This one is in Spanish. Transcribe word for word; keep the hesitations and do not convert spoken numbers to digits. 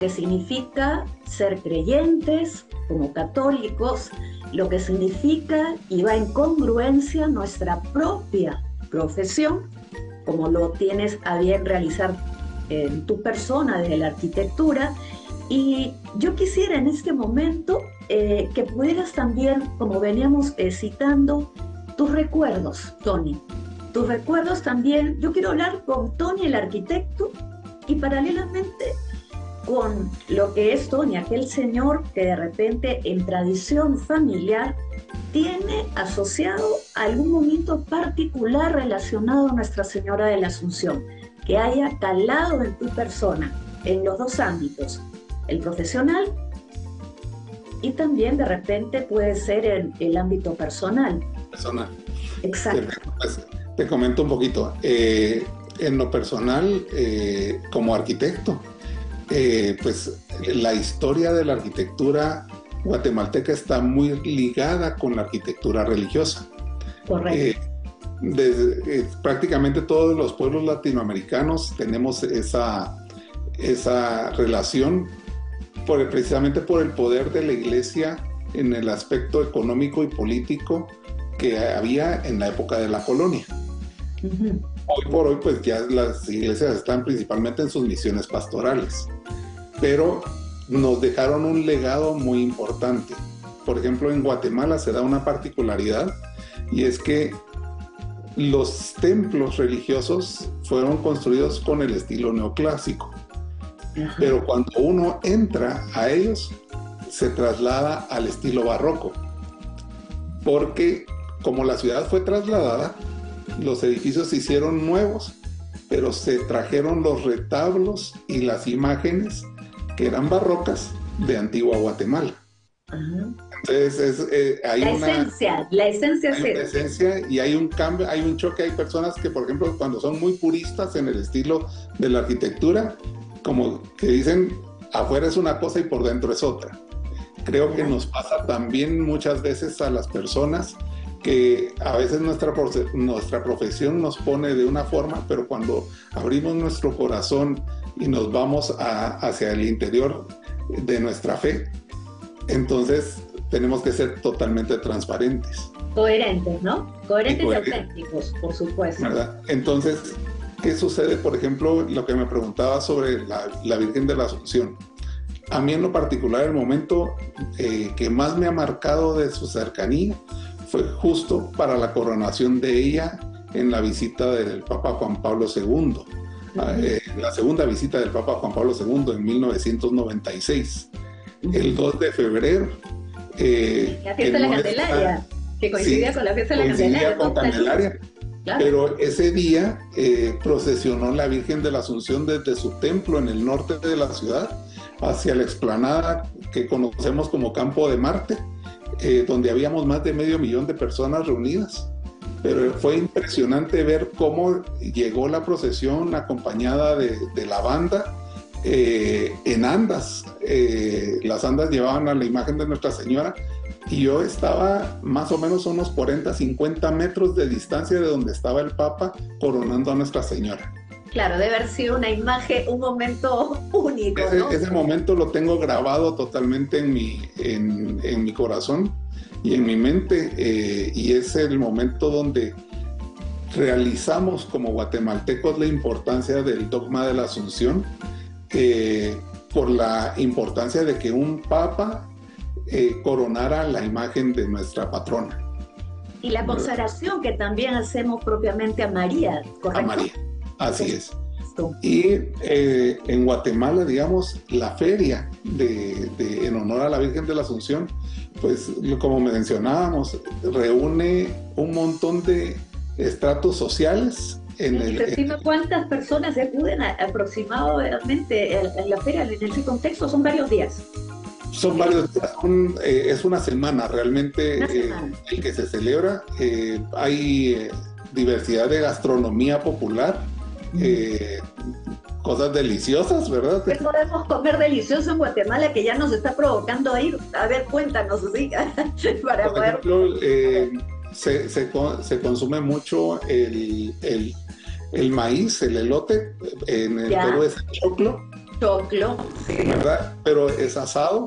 que significa ser creyentes como católicos, lo que significa y va en congruencia nuestra propia profesión, como lo tienes a bien realizar en tu persona desde la arquitectura. Y yo quisiera en este momento eh, que pudieras también, como veníamos eh, citando, tus recuerdos, Tony. Tus recuerdos también. Yo quiero hablar con Tony, el arquitecto, y paralelamente con lo que es Tony, aquel señor que de repente en tradición familiar tiene asociado algún momento particular relacionado a Nuestra Señora de la Asunción, que haya calado en tu persona, en los dos ámbitos, el profesional y también de repente puede ser en el ámbito personal. Personal. Exacto. Pues, te comento un poquito. Eh, en lo personal, eh, como arquitecto, eh, pues la historia de la arquitectura guatemalteca está muy ligada con la arquitectura religiosa. Correcto. Eh, desde, eh, prácticamente todos los pueblos latinoamericanos tenemos esa, esa relación por, precisamente por el poder de la iglesia en el aspecto económico y político que había en la época de la colonia. Uh-huh. Hoy por hoy pues ya las iglesias están principalmente en sus misiones pastorales, pero nos dejaron un legado muy importante. Por ejemplo, en Guatemala se da una particularidad y es que los templos religiosos fueron construidos con el estilo neoclásico. Ajá. Pero cuando uno entra a ellos, se traslada al estilo barroco. Porque como la ciudad fue trasladada, los edificios se hicieron nuevos, pero se trajeron los retablos y las imágenes que eran barrocas de antigua Guatemala. Ajá. Entonces es, eh, hay la una esencia, la esencia, hay una esencia y hay un cambio, hay un choque. Hay personas que, por ejemplo, cuando son muy puristas en el estilo de la arquitectura, como que dicen afuera es una cosa y por dentro es otra. Creo que nos pasa también muchas veces a las personas que a veces nuestra, nuestra profesión nos pone de una forma, pero cuando abrimos nuestro corazón y nos vamos a, hacia el interior de nuestra fe, entonces tenemos que ser totalmente transparentes. Coherentes, ¿no? Coherentes y, y auténticos, por supuesto. ¿Verdad? Entonces, ¿qué sucede? Por ejemplo, lo que me preguntaba sobre la, la Virgen de la Asunción. A mí en lo particular, el momento eh, que más me ha marcado de su cercanía fue justo para la coronación de ella en la visita del Papa Juan Pablo segundo. Uh-huh. Eh, la segunda visita del Papa Juan Pablo segundo en mil novecientos noventa y seis. Uh-huh. El dos de febrero. Eh, la fiesta de la Candelaria, que coincidía sí, con la fiesta de la Candelaria. Con Candelaria. Claro. Pero ese día eh, procesionó la Virgen de la Asunción desde su templo en el norte de la ciudad hacia la explanada que conocemos como Campo de Marte, eh, donde habíamos más de medio millón de personas reunidas. Pero fue impresionante ver cómo llegó la procesión acompañada de, de la banda eh, en andas. Eh, las andas llevaban a la imagen de Nuestra Señora y yo estaba más o menos a unos cuarenta, cincuenta metros de distancia de donde estaba el Papa coronando a Nuestra Señora. Claro, debe haber sido una imagen, un momento único, ese, ¿no? Ese momento lo tengo grabado totalmente en mi, en, en mi corazón y en mi mente, eh, y es el momento donde realizamos como guatemaltecos la importancia del dogma de la Asunción, eh, por la importancia de que un papa eh, coronara la imagen de nuestra patrona. Y la consagración que también hacemos propiamente a María, ¿correcto? A María, así es. Y eh, en Guatemala, digamos, la feria de, de, en honor a la Virgen de la Asunción, pues como mencionábamos, reúne un montón de estratos sociales. En el, decime en... cuántas personas acuden a, aproximadamente a, a la feria en ese contexto. Son varios días. Son varios días, un, eh, es una semana realmente una semana. Eh, el que se celebra. Eh, hay eh, diversidad de gastronomía popular. Eh, cosas deliciosas, ¿verdad? ¿Qué podemos comer delicioso en Guatemala que ya nos está provocando a ir? A ver, cuéntanos, ¿sí? Para Por poder... ejemplo, eh, se, se, se consume mucho el, el, el maíz, el elote, en el Perú es el choclo, choclo, sí. ¿verdad? Pero es asado